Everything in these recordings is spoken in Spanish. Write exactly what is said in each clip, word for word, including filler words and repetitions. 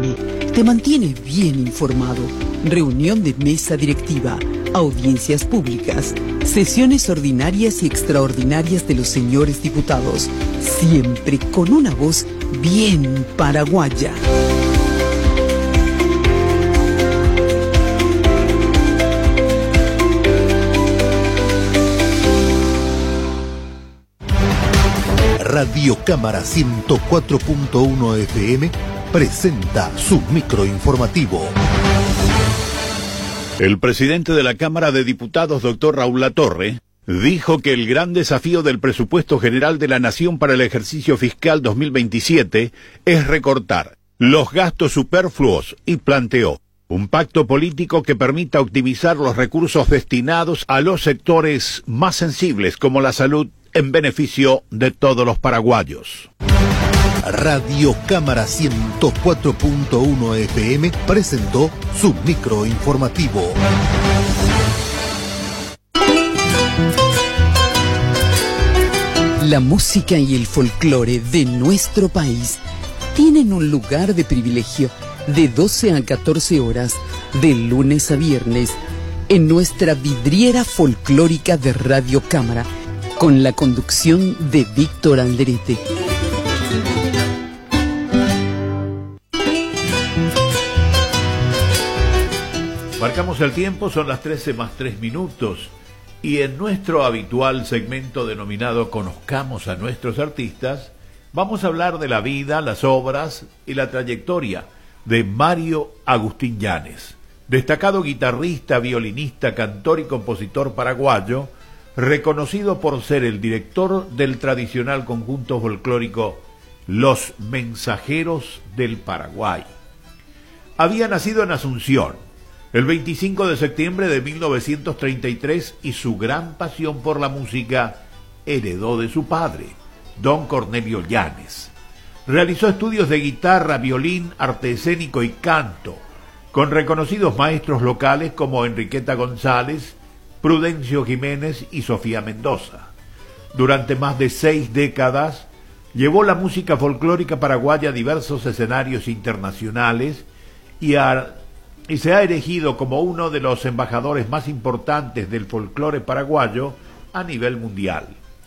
M te mantiene bien informado. Reunión de mesa directiva, audiencias públicas, sesiones ordinarias y extraordinarias de los señores diputados, siempre con una voz bien paraguaya. Radio Cámara ciento cuatro punto uno F M presenta su microinformativo. El presidente de la Cámara de Diputados, doctor Raúl Latorre, dijo que el gran desafío del presupuesto general de la Nación para el ejercicio fiscal dos mil veintisiete es recortar los gastos superfluos y planteó un pacto político que permita optimizar los recursos destinados a los sectores más sensibles como la salud en beneficio de todos los paraguayos. Radio Cámara ciento cuatro punto uno F M presentó su microinformativo. La música y el folclore de nuestro país tienen un lugar de privilegio de doce a catorce horas, de lunes a viernes, en nuestra vidriera folclórica de Radio Cámara, con la conducción de Víctor Alderete. Marcamos el tiempo, son las trece más tres minutos, y en nuestro habitual segmento denominado Conozcamos a nuestros artistas, vamos a hablar de la vida, las obras y la trayectoria de Mario Agustín Llanes, destacado guitarrista, violinista, cantor y compositor paraguayo, reconocido por ser el director del tradicional conjunto folclórico Los Mensajeros del Paraguay. Había nacido en Asunción el veinticinco de septiembre de mil novecientos treinta y tres y su gran pasión por la música heredó de su padre, don Cornelio Llanes. Realizó estudios de guitarra, violín, arte escénico y canto, con reconocidos maestros locales como Enriqueta González, Prudencio Jiménez y Sofía Mendoza. Durante más de seis décadas, llevó la música folclórica paraguaya a diversos escenarios internacionales y, a, y se ha erigido como uno de los embajadores más importantes del folclore paraguayo a nivel mundial.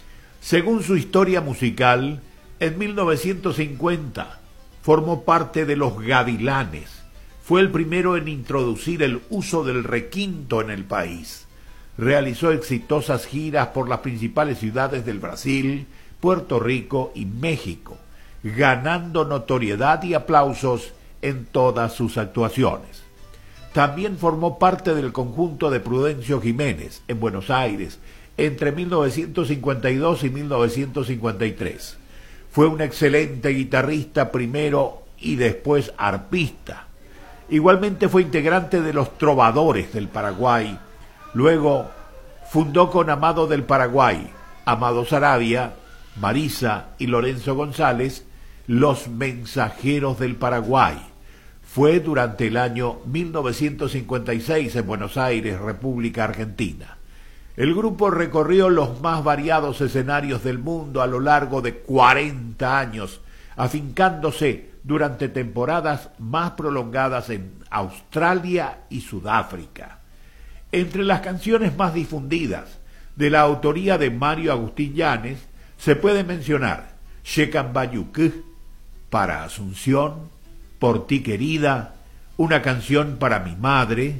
Según su historia musical, en mil novecientos cincuenta formó parte de los Gavilanes. Fue el primero en introducir el uso del requinto en el país. Realizó exitosas giras por las principales ciudades del Brasil, Puerto Rico y México, ganando notoriedad y aplausos en todas sus actuaciones. También formó parte del conjunto de Prudencio Jiménez en Buenos Aires entre mil novecientos cincuenta y dos y mil novecientos cincuenta y tres. Fue un excelente guitarrista primero y después arpista. Igualmente fue integrante de los Trovadores del Paraguay. Luego fundó con Amado del Paraguay, Amado Saravia, Marisa y Lorenzo González Los Mensajeros del Paraguay. Fue durante el año mil novecientos cincuenta y seis en Buenos Aires, República Argentina. El grupo recorrió los más variados escenarios del mundo a lo largo de cuarenta años, afincándose durante temporadas más prolongadas en Australia y Sudáfrica. Entre las canciones más difundidas de la autoría de Mario Agustín Llanes se puede mencionar Xecambayuc, Para Asunción, Por ti querida, Una canción para mi madre,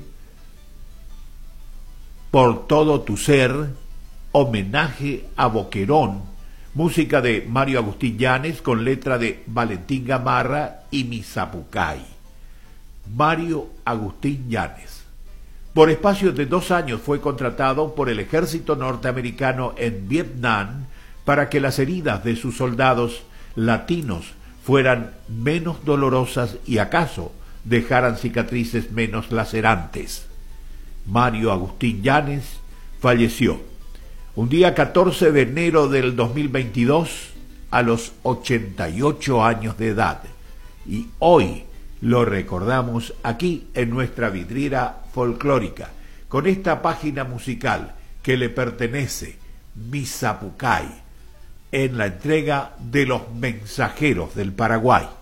Por todo tu ser, Homenaje a Boquerón, música de Mario Agustín Llanes con letra de Valentín Gamarra y Misapucay. Mario Agustín Llanes. Por espacio de dos años fue contratado por el ejército norteamericano en Vietnam para que las heridas de sus soldados latinos fueran menos dolorosas y acaso dejaran cicatrices menos lacerantes. Mario Agustín Llanes falleció un día catorce de enero del dos mil veintidós a los ochenta y ocho años de edad, y hoy lo recordamos aquí en nuestra vidriera folclórica con esta página musical que le pertenece, Misapucay, en la entrega de Los Mensajeros del Paraguay.